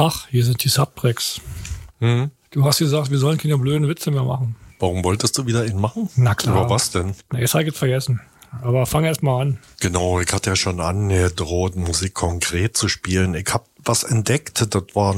Tag, hier sind die Subtracks. Du hast gesagt, wir sollen keine blöden Witze mehr machen. Warum wolltest du wieder ihn machen? Na klar. Über was denn? Na, jetzt habe ich jetzt vergessen. Aber fang erst mal an. Genau, ich hatte ja schon angedroht, Musik konkret zu spielen. Ich habe was entdeckt, das war